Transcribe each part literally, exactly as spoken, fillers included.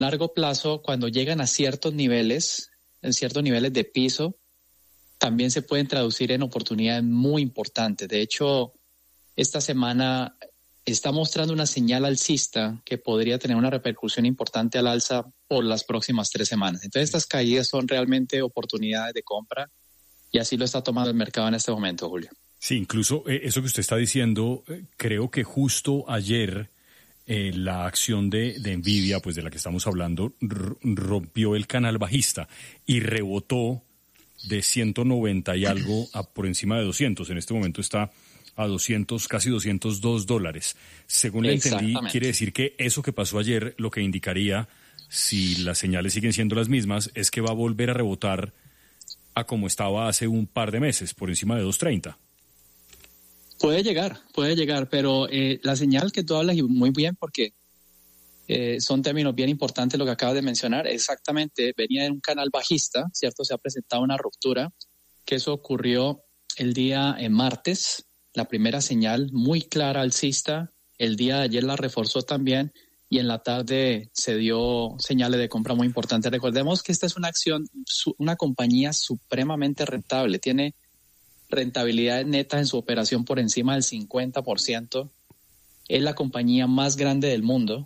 largo plazo, cuando llegan a ciertos niveles, en ciertos niveles de piso, también se pueden traducir en oportunidades muy importantes. De hecho, esta semana está mostrando una señal alcista que podría tener una repercusión importante al alza por las próximas tres semanas. Entonces, estas caídas son realmente oportunidades de compra y así lo está tomando el mercado en este momento, Julio. Sí, incluso eh, eso que usted está diciendo, eh, creo que justo ayer eh, la acción de, de Nvidia, pues de la que estamos hablando, r- rompió el canal bajista y rebotó de ciento noventa y algo a por encima de doscientos. En este momento está a doscientos, casi doscientos dos dólares. Según le entendí, quiere decir que eso que pasó ayer, lo que indicaría, si las señales siguen siendo las mismas, es que va a volver a rebotar a como estaba hace un par de meses, por encima de dos treinta. Puede llegar, puede llegar, pero eh, la señal que tú hablas, y muy bien, porque eh, son términos bien importantes lo que acabas de mencionar. Exactamente, venía en un canal bajista, ¿cierto? Se ha presentado una ruptura, que eso ocurrió el día en martes, la primera señal muy clara alcista. El día de ayer la reforzó también y en la tarde se dio señales de compra muy importantes. Recordemos que esta es una acción, una compañía supremamente rentable, tiene rentabilidades netas en su operación por encima del cincuenta por ciento. Es la compañía más grande del mundo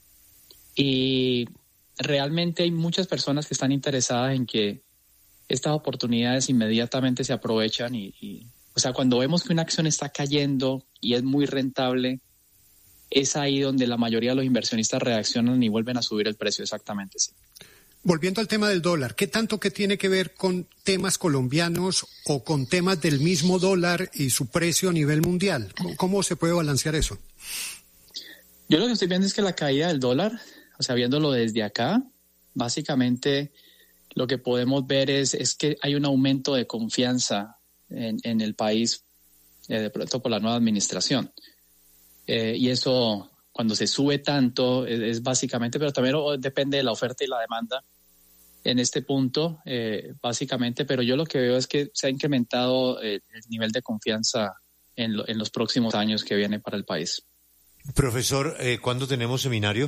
y realmente hay muchas personas que están interesadas en que estas oportunidades inmediatamente se aprovechan y, y o sea, cuando vemos que una acción está cayendo y es muy rentable, es ahí donde la mayoría de los inversionistas reaccionan y vuelven a subir el precio, exactamente, sí. Volviendo al tema del dólar, ¿qué tanto que tiene que ver con temas colombianos o con temas del mismo dólar y su precio a nivel mundial? ¿Cómo se puede balancear eso? Yo lo que estoy viendo es que la caída del dólar, o sea, viéndolo desde acá, básicamente lo que podemos ver es, es que hay un aumento de confianza en, en el país, eh, de pronto por la nueva administración. Eh, y eso, cuando se sube tanto, es, es básicamente, pero también depende de la oferta y la demanda en este punto, eh, básicamente. Pero yo lo que veo es que se ha incrementado eh, el nivel de confianza en, lo, en los próximos años que vienen para el país. Profesor, eh, ¿cuándo tenemos seminario?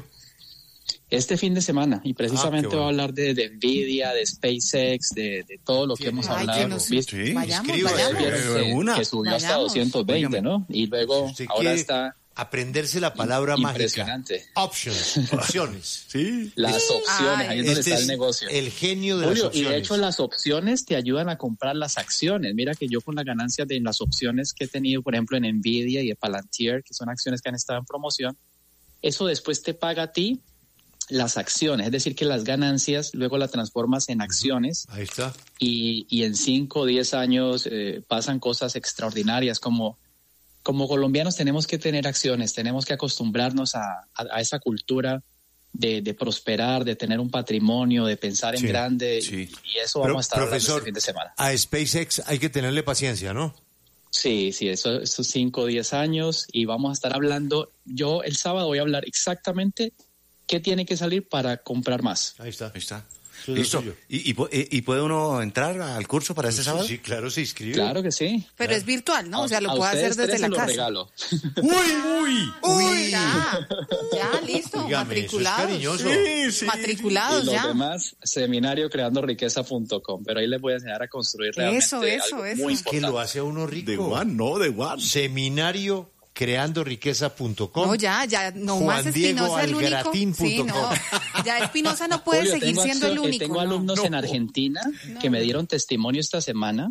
Este fin de semana, y precisamente ah, bueno. va a hablar de, de Nvidia, de SpaceX, de, de todo lo que hemos Ay, hablado. Que nos, sí, vayamos, Escriba, vayamos. Que, una. que subió vayamos. hasta doscientos veinte, Óigame. ¿no? Y luego si ahora está... Aprenderse la palabra impresionante. mágica. Options, opciones. Sí. Las opciones, Ay. ahí es donde este está es el negocio. El genio de Julio, las opciones. Y de hecho las opciones te ayudan a comprar las acciones. Mira que yo con las ganancias de las opciones que he tenido, por ejemplo, en Nvidia y en Palantir, que son acciones que han estado en promoción, eso después te paga a ti las acciones, es decir, que las ganancias luego las transformas en acciones. Ahí está. Y, y en cinco o diez años eh, pasan cosas extraordinarias. Como, como colombianos tenemos que tener acciones, tenemos que acostumbrarnos a, a, a esa cultura de, de prosperar, de tener un patrimonio, de pensar en sí, grande. Sí. Y, y eso Pero, vamos a estar profesor, hablando este fin de semana. A SpaceX hay que tenerle paciencia, ¿no? Sí, sí, eso, esos cinco o diez años y vamos a estar hablando. Yo el sábado voy a hablar exactamente qué tiene que salir para comprar más. Ahí está. Ahí está. Listo. ¿Y, y, ¿Y puede uno entrar al curso para este sí, sábado? Sí, claro, se inscribe. Claro que sí. Pero claro. es virtual, ¿no? O sea, lo a puede hacer desde la lo casa. Regalo. ¡Uy, uy! ¡Uy! Ya, ya listo. Dígame, matriculados. Eso es cariñoso. Sí, sí. Matriculados y ya. Los demás, seminario creando riqueza punto com. Pero ahí les voy a enseñar a construir realmente eso, eso, algo eso. muy Es que lo hace a uno rico. De One, no, de One. Seminario creando riqueza punto com. No, ya, ya, no Juan más Espinosa el único. Sí, no, ya Espinosa no puede Julio, seguir siendo acción, el único. Tengo alumnos no. en Argentina no. que me dieron testimonio esta semana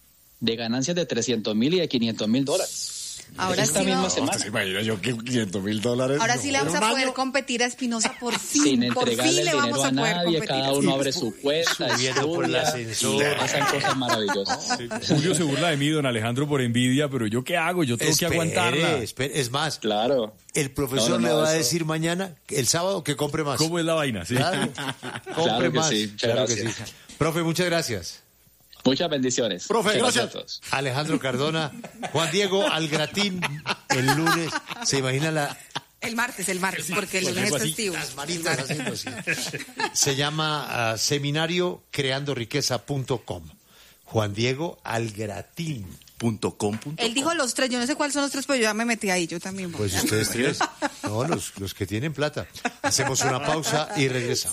de ganancias de trescientos mil y de quinientos mil dólares. Ahora esta sí misma va... semana. ¿Se imagina yo que quinientos mil dólares? Ahora no, sí le vamos a poder año... competir a Espinosa por fin. Sin por entregarle fin el le dinero vamos a, a poder nadie, competir. cada uno abre su cuenta, subiendo por el ascensor. Pasan cosas maravillosas. Sí. Julio se burla de mí, don Alejandro, por envidia, pero ¿yo qué hago? Yo tengo espere, que aguantarla. Espere. Es más, claro. El profesor no, no, no, le va eso. a decir mañana, el sábado, que compre más. ¿Cómo es la vaina? ¿Sí? Claro. Compre claro que más. Sí, claro que sí. Profe, muchas gracias. Muchas bendiciones. Profe, gracias. gracias. Alejandro Cardona, Juan Diego Algratín, el lunes, ¿se imagina la...? El martes, el martes, porque el lunes es festivo. Las manitas haciendo así. Se llama uh, seminario creando riqueza punto com. Juan Diego Algratín. punto com punto co. Él dijo los tres, yo no sé cuáles son los tres, pero yo ya me metí ahí, yo también voy. Pues ustedes tres. No, los, los que tienen plata. Hacemos una pausa y regresamos.